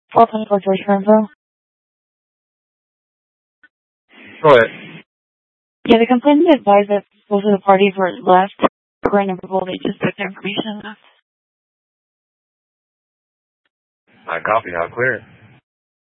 1224 George Grenville. Go ahead. Yeah, the complainant advised that both of the parties were left. Grand and Verbal, they just took their information. I copy. I'll clear it.